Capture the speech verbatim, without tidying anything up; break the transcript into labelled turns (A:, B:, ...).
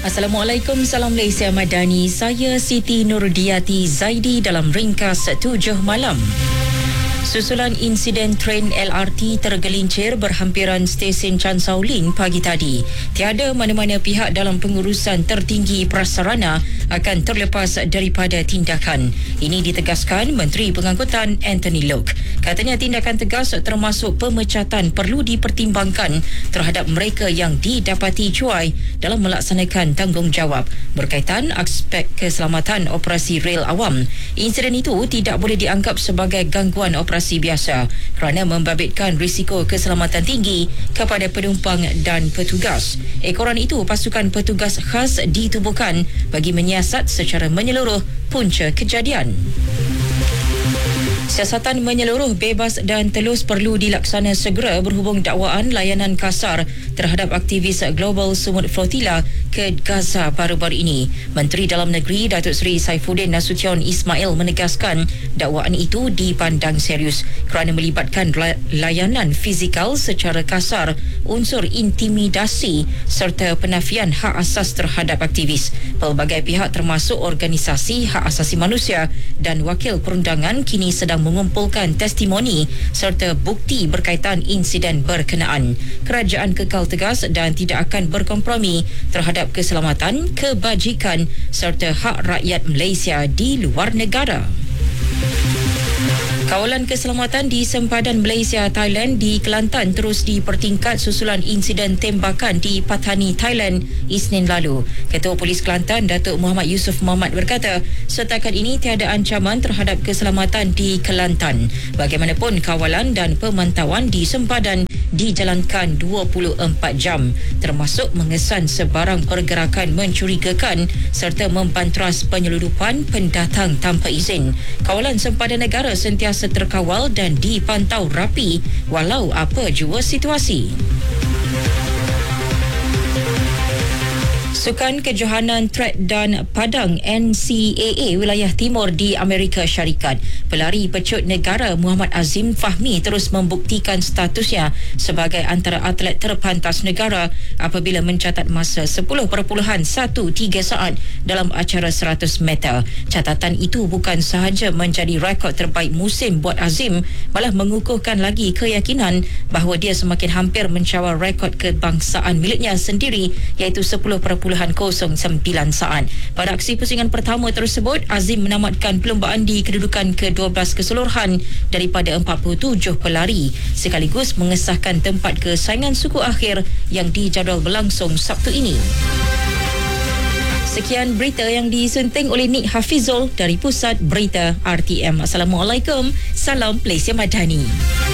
A: Assalamualaikum, salam Malaysia Madani. Saya Siti Nurdiati Zaidi dalam ringkas tujuh malam. Susulan insiden tren L R T tergelincir berhampiran stesen Chan Sao Lin pagi tadi. Tiada mana-mana pihak dalam pengurusan tertinggi prasarana akan terlepas daripada tindakan. Ini ditegaskan Menteri Pengangkutan Anthony Loke. Katanya tindakan tegas termasuk pemecatan perlu dipertimbangkan terhadap mereka yang didapati cuai dalam melaksanakan tanggungjawab berkaitan aspek keselamatan operasi rel awam. Insiden itu tidak boleh dianggap sebagai gangguan operasi biasa kerana membabitkan risiko keselamatan tinggi kepada penumpang dan petugas. Ekoran itu pasukan petugas khas ditubuhkan bagi menyiasat secara menyeluruh punca kejadian. Siasatan menyeluruh, bebas dan telus perlu dilaksana segera berhubung dakwaan layanan kasar terhadap aktivis Global Sumut Flotilla ke Gaza baru-baru ini. Menteri Dalam Negeri Datuk Seri Saifuddin Nasution Ismail menegaskan dakwaan itu dipandang serius kerana melibatkan layanan fizikal secara kasar, unsur intimidasi serta penafian hak asas terhadap aktivis. Pelbagai pihak termasuk organisasi hak asasi manusia dan wakil perundangan kini sedang mengumpulkan testimoni serta bukti berkaitan insiden berkenaan. Kerajaan kekal tegas dan tidak akan berkompromi terhadap keselamatan, kebajikan serta hak rakyat Malaysia di luar negara. Kawalan keselamatan di sempadan Malaysia-Thailand di Kelantan terus dipertingkat susulan insiden tembakan di Patani, Thailand Isnin lalu. Ketua Polis Kelantan, Datuk Muhammad Yusof Mohamad berkata, setakat ini tiada ancaman terhadap keselamatan di Kelantan. Bagaimanapun, kawalan dan pemantauan di sempadan dijalankan dua puluh empat jam, termasuk mengesan sebarang pergerakan mencurigakan serta membanteras penyeludupan pendatang tanpa izin. Kawalan sempadan negara sentiasa terkawal dan dipantau rapi walau apa jua situasi. Sukan Kejohanan Track dan Padang N C A A wilayah timur di Amerika Syarikat, pelari pecut negara Muhammad Azim Fahmi terus membuktikan statusnya sebagai antara atlet terpantas negara apabila mencatat masa sepuluh perpuluhan satu tiga saat dalam acara seratus meter. Catatan itu bukan sahaja menjadi rekod terbaik musim buat Azim, malah mengukuhkan lagi keyakinan bahawa dia semakin hampir mencabar rekod kebangsaan miliknya sendiri iaitu sepuluh perpuluhan kosong sembilan saat. Pada aksi pusingan pertama tersebut, Azim menamatkan perlumbaan di kedudukan ke dua belas keseluruhan daripada empat puluh tujuh pelari sekaligus mengesahkan tempat kesaingan suku akhir yang dijadual berlangsung Sabtu ini. Sekian berita yang disunting oleh Nik Hafizul dari Pusat Berita R T M. Assalamualaikum, salam Malaysia Madani.